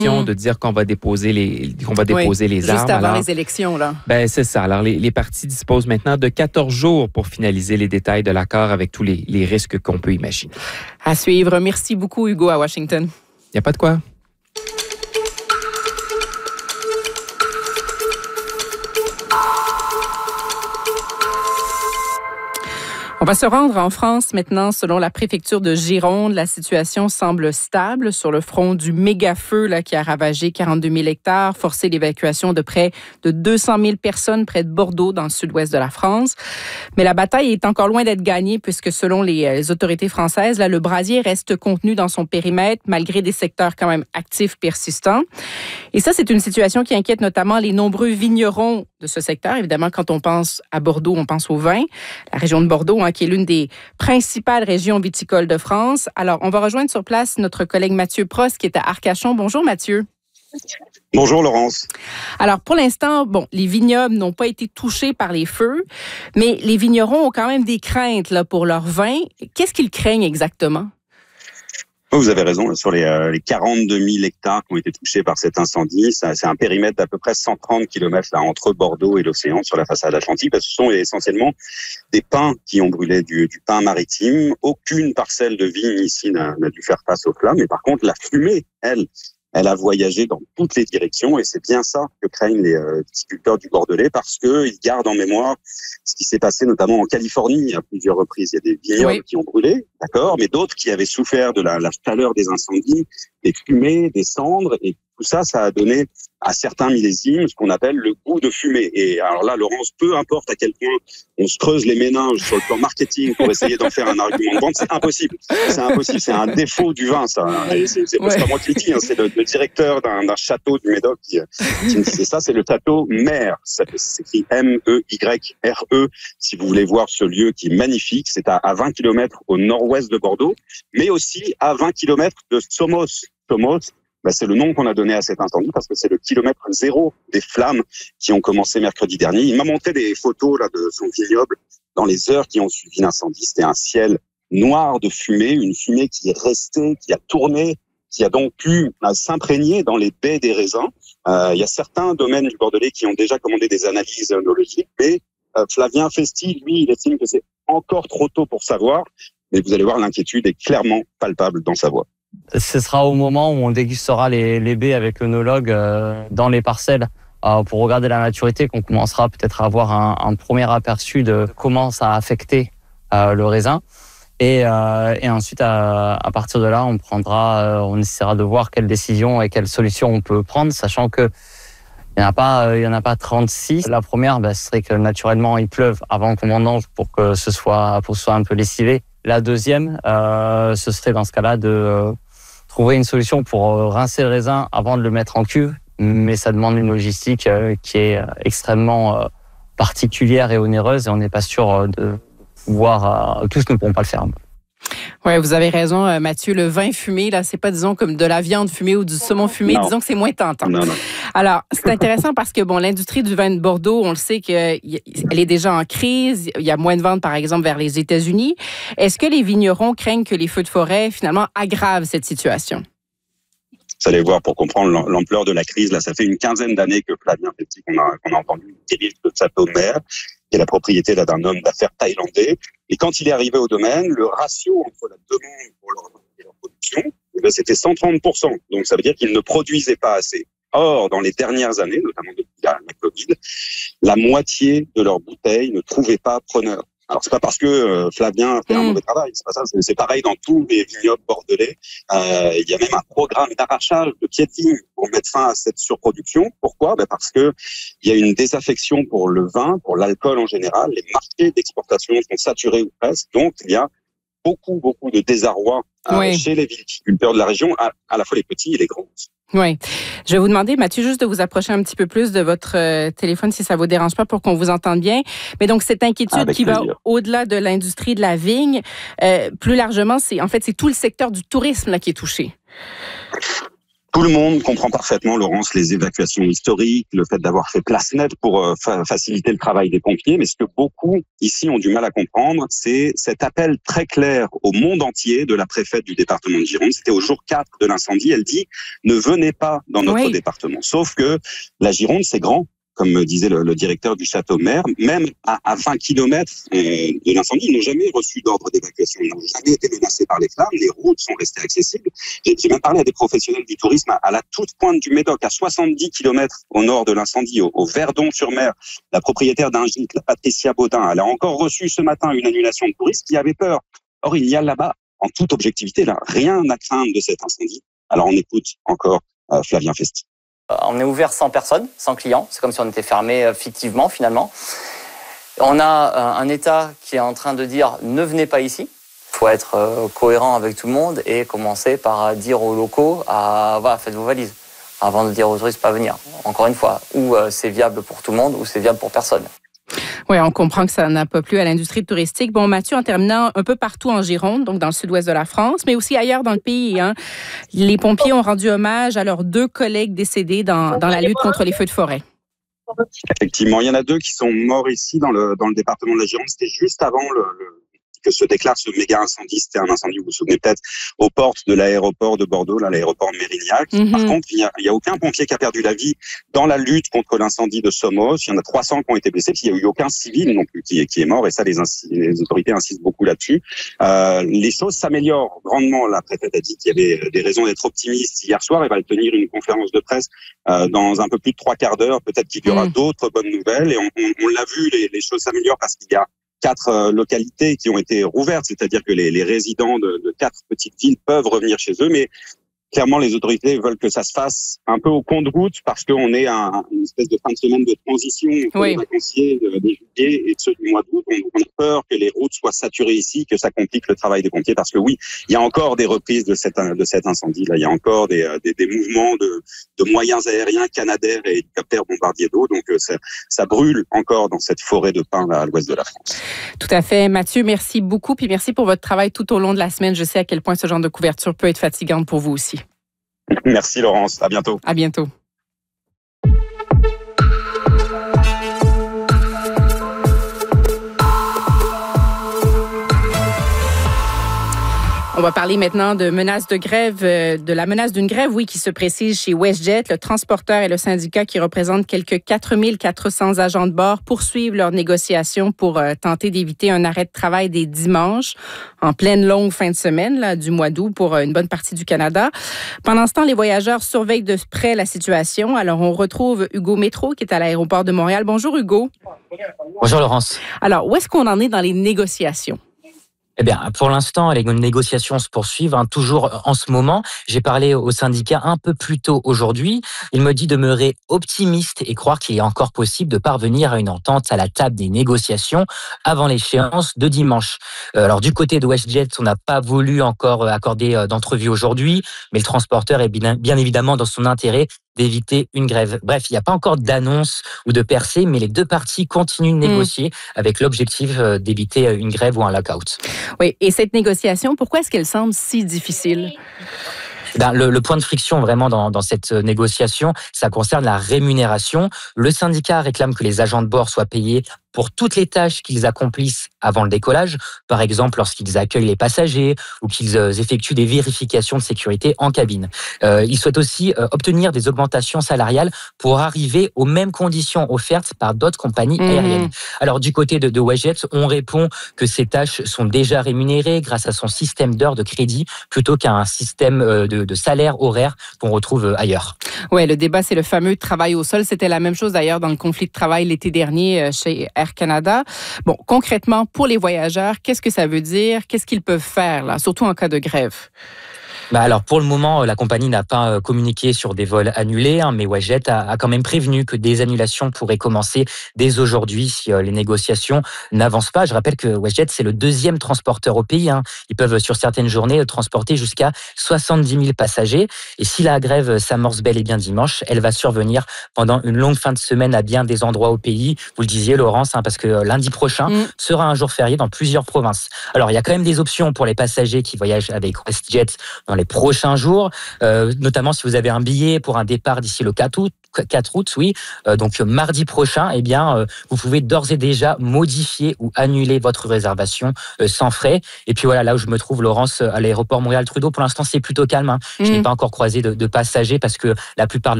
de dire qu'on va déposer les armes. Juste avant les élections, là. Ben, c'est ça. Alors, les partis disposent maintenant de 14 jours pour finaliser les détails de l'accord avec tous les risques qu'on peut imaginer. À suivre. Merci beaucoup, Hugo, à Washington. Il n'y a pas de quoi. On va se rendre en France maintenant. Selon la préfecture de Gironde, la situation semble stable sur le front du méga-feu qui a ravagé 42 000 hectares, forcé l'évacuation de près de 200 000 personnes près de Bordeaux, dans le sud-ouest de la France. Mais la bataille est encore loin d'être gagnée puisque selon les autorités françaises, le brasier reste contenu dans son périmètre malgré des secteurs quand même actifs persistants. Et ça, c'est une situation qui inquiète notamment les nombreux vignerons de ce secteur. Évidemment, quand on pense à Bordeaux, on pense au vin. La région de Bordeaux, qui est l'une des principales régions viticoles de France. Alors, on va rejoindre sur place notre collègue Mathieu Prost, qui est à Arcachon. Bonjour, Mathieu. Bonjour, Laurence. Alors, pour l'instant, les vignobles n'ont pas été touchés par les feux, mais les vignerons ont quand même des craintes pour leur vin. Qu'est-ce qu'ils craignent exactement? Vous avez raison, sur les 42 000 hectares qui ont été touchés par cet incendie, c'est un périmètre d'à peu près 130 km entre Bordeaux et l'océan sur la façade atlantique. Ce sont essentiellement des pins qui ont brûlé, du pin maritime. Aucune parcelle de vigne ici n'a dû faire face aux flammes. Mais par contre, la fumée, elle a voyagé dans toutes les directions et c'est bien ça que craignent les viticulteurs du Bordelais parce qu'ils gardent en mémoire ce qui s'est passé notamment en Californie à plusieurs reprises. Il y a des vignobles qui ont brûlé, d'accord, mais d'autres qui avaient souffert de la chaleur des incendies, des fumées, des cendres et tout ça, ça a donné à certains millésimes ce qu'on appelle le goût de fumée. Et alors là, Laurence, peu importe à quel point on se creuse les méninges sur le plan marketing pour essayer d'en faire un argument de vente, c'est impossible. C'est impossible. C'est un défaut du vin, ça. Et c'est pas moi qui le dis, c'est le directeur d'un château du Médoc qui me disait ça. C'est le château Meyre. Ça s'écrit M-E-Y-R-E. Si vous voulez voir ce lieu qui est magnifique, c'est à 20 km au nord-ouest de Bordeaux, mais aussi à 20 km de Somos. Somos, c'est le nom qu'on a donné à cet incendie parce que c'est le kilomètre zéro des flammes qui ont commencé mercredi dernier. Il m'a montré des photos de son vignoble dans les heures qui ont suivi l'incendie. C'était un ciel noir de fumée, une fumée qui est restée, qui a tourné, qui a donc pu s'imprégner dans les baies des raisins. Il y a certains domaines du Bordelais qui ont déjà commandé des analyses œnologiques, mais Flavien Festi, lui, il estime que c'est encore trop tôt pour savoir. Mais vous allez voir, l'inquiétude est clairement palpable dans sa voix. Ce sera au moment où on dégustera les baies avec l'œnologue dans les parcelles pour regarder la maturité qu'on commencera peut-être à avoir un premier aperçu de comment ça a affecté le raisin. Et ensuite, à partir de là, on essaiera de voir quelles décisions et quelles solutions on peut prendre, sachant que il y en a pas 36. La première, ce serait que naturellement il pleuve avant qu'on vendange pour que ce soit un peu lessivé. La deuxième, ce serait dans ce cas-là de trouver une solution pour rincer le raisin avant de le mettre en cuve, mais ça demande une logistique qui est extrêmement particulière et onéreuse et on n'est pas sûr de pouvoir, tous ne pourront pas le faire. Oui, vous avez raison, Mathieu. Le vin fumé, c'est pas, disons, comme de la viande fumée ou du saumon fumé. Non. Disons que c'est moins tentant. Non. Alors, c'est intéressant parce que, l'industrie du vin de Bordeaux, on le sait qu'elle est déjà en crise. Il y a moins de ventes, par exemple, vers les États-Unis. Est-ce que les vignerons craignent que les feux de forêt, finalement, aggravent cette situation? Vous allez voir, pour comprendre l'ampleur de la crise, ça fait une quinzaine d'années que Flavien Festi, qu'on a entendu, dirige le château Meyre, qui est la propriété d'un homme d'affaires thaïlandais. Et quand il est arrivé au domaine, le ratio entre la demande pour leur vin et leur production, c'était 130%. Donc ça veut dire qu'ils ne produisaient pas assez. Or, dans les dernières années, notamment depuis la Covid, la moitié de leurs bouteilles ne trouvaient pas preneur. Alors, c'est pas parce que Flavien fait un mauvais travail, c'est pas ça. C'est pareil dans tous les vignobles bordelais. Il y a même un programme d'arrachage de pieds de vigne pour mettre fin à cette surproduction. Pourquoi? Parce que il y a une désaffection pour le vin, pour l'alcool en général. Les marchés d'exportation sont saturés ou presque. Donc, il y a beaucoup de désarroi chez les viticulteurs de la région, à la fois les petits et les grands. Oui. Je vais vous demander, Mathieu, juste de vous approcher un petit peu plus de votre téléphone, si ça vous dérange pas, pour qu'on vous entende bien. Mais donc, cette inquiétude qui va au-delà de l'industrie de la vigne, plus largement, c'est tout le secteur du tourisme qui est touché. Tout le monde comprend parfaitement, Laurence, les évacuations historiques, le fait d'avoir fait place nette pour faciliter le travail des pompiers. Mais ce que beaucoup ici ont du mal à comprendre, c'est cet appel très clair au monde entier de la préfète du département de Gironde. C'était au jour 4 de l'incendie. Elle dit « Ne venez pas dans notre département ». Sauf que la Gironde, c'est grand. Comme me disait le directeur du Château-Mer, même à 20 km de l'incendie, ils n'ont jamais reçu d'ordre d'évacuation. Ils n'ont jamais été menacés par les flammes. Les routes sont restées accessibles. J'ai même parlé à des professionnels du tourisme à la toute pointe du Médoc, à 70 km au nord de l'incendie, au Verdon-sur-Mer. La propriétaire d'un gîte, la Patricia Baudin, elle a encore reçu ce matin une annulation de touristes qui avait peur. Or, il y a là-bas, en toute objectivité, là, rien à craindre de cet incendie. Alors, on écoute encore Flavien Festi. On est ouvert sans personne, sans clients. C'est comme si on était fermé fictivement, finalement. On a un État qui est en train de dire « ne venez pas ici ». Il faut être cohérent avec tout le monde et commencer par dire aux locaux voilà, faites vos valises, avant de dire aux touristes pas venir. Encore une fois, ou c'est viable pour tout le monde, ou c'est viable pour personne. Oui, on comprend que ça n'a pas plu à l'industrie touristique. Bon, Mathieu, en terminant, un peu partout en Gironde, donc dans le sud-ouest de la France, mais aussi ailleurs dans le pays, hein, les pompiers ont rendu hommage à leurs 2 collègues décédés dans la lutte contre les feux de forêt. Effectivement, il y en a 2 qui sont morts ici dans le département de la Gironde. C'était juste avant que se déclare ce méga incendie. C'était un incendie, vous vous souvenez peut-être, aux portes de l'aéroport de Bordeaux, là, l'aéroport Mérignac. Par contre, il y a aucun pompier qui a perdu la vie dans la lutte contre l'incendie de Somos. Il y en a 300 qui ont été blessés, puis il n'y a eu aucun civil non plus qui est mort, et ça, les autorités insistent beaucoup là-dessus. Les choses s'améliorent grandement. La préfète a dit qu'il y avait des raisons d'être optimiste hier soir. Elle va tenir une conférence de presse dans un peu plus de 3 quarts d'heure. Peut-être qu'il y aura d'autres bonnes nouvelles, et on l'a vu, les choses s'améliorent parce qu'il y a 4 localités qui ont été rouvertes, c'est-à-dire que les résidents de 4 petites villes peuvent revenir chez eux, mais clairement, les autorités veulent que ça se fasse un peu au compte-gouttes parce qu'on est à une espèce de fin de semaine de transition entre les vacanciers de juillet et ceux du mois d'août. On a peur que les routes soient saturées ici, que ça complique le travail des pompiers parce que oui, il y a encore des reprises de cet incendie. Là, il y a encore des mouvements de moyens aériens, Canadair et hélicoptères bombardiers d'eau. Donc, ça brûle encore dans cette forêt de pins là, à l'ouest de la France. Tout à fait. Mathieu, merci beaucoup. Puis merci pour votre travail tout au long de la semaine. Je sais à quel point ce genre de couverture peut être fatigante pour vous aussi. Merci Laurence, à bientôt. À bientôt. On va parler maintenant de menaces de grève, de la menace d'une grève, oui, qui se précise chez WestJet. Le transporteur et le syndicat qui représentent quelques 4400 agents de bord poursuivent leurs négociations pour tenter d'éviter un arrêt de travail des dimanches en pleine longue fin de semaine là, du mois d'août pour une bonne partie du Canada. Pendant ce temps, les voyageurs surveillent de près la situation. Alors, on retrouve Hugo Métro qui est à l'aéroport de Montréal. Bonjour Hugo. Bonjour Laurence. Alors, où est-ce qu'on en est dans les négociations? Eh bien, pour l'instant, les négociations se poursuivent, toujours en ce moment. J'ai parlé au syndicat un peu plus tôt aujourd'hui. Il me dit demeurer optimiste et croire qu'il est encore possible de parvenir à une entente à la table des négociations avant l'échéance de dimanche. Alors, du côté de WestJet, on n'a pas voulu encore accorder d'entrevue aujourd'hui, mais le transporteur est bien évidemment dans son intérêt d'éviter une grève. Bref, il n'y a pas encore d'annonce ou de percée, mais les 2 parties continuent de négocier avec l'objectif d'éviter une grève ou un lockout. Oui, et cette négociation, pourquoi est-ce qu'elle semble si difficile? Le point de friction vraiment dans cette négociation, ça concerne la rémunération. Le syndicat réclame que les agents de bord soient payés pour toutes les tâches qu'ils accomplissent avant le décollage, par exemple lorsqu'ils accueillent les passagers ou qu'ils effectuent des vérifications de sécurité en cabine. Ils souhaitent aussi obtenir des augmentations salariales pour arriver aux mêmes conditions offertes par d'autres compagnies aériennes. Alors du côté de WestJet, on répond que ces tâches sont déjà rémunérées grâce à son système d'heures de crédit plutôt qu'à un système de salaire horaire qu'on retrouve ailleurs. Oui, le débat, c'est le fameux travail au sol. C'était la même chose d'ailleurs dans le conflit de travail l'été dernier chez Air Canada. Bon, concrètement, pour les voyageurs, qu'est-ce que ça veut dire? Qu'est-ce qu'ils peuvent faire, là, surtout en cas de grève? Alors pour le moment, la compagnie n'a pas communiqué sur des vols annulés, mais WestJet a quand même prévenu que des annulations pourraient commencer dès aujourd'hui si les négociations n'avancent pas. Je rappelle que WestJet, c'est le 2e transporteur au pays. Ils peuvent sur certaines journées transporter jusqu'à 70 000 passagers. Et si la grève s'amorce bel et bien dimanche, elle va survenir pendant une longue fin de semaine à bien des endroits au pays. Vous le disiez Laurence, parce que lundi prochain sera un jour férié dans plusieurs provinces. Alors il y a quand même des options pour les passagers qui voyagent avec WestJet dans les les prochains jours, notamment si vous avez un billet pour un départ d'ici le 4 août, oui. Donc mardi prochain, eh bien, vous pouvez d'ores et déjà modifier ou annuler votre réservation sans frais. Et puis voilà, là où je me trouve, Laurence, à l'aéroport Montréal-Trudeau, pour l'instant, c'est plutôt calme. Hein. Je n'ai pas encore croisé de passagers parce que la plupart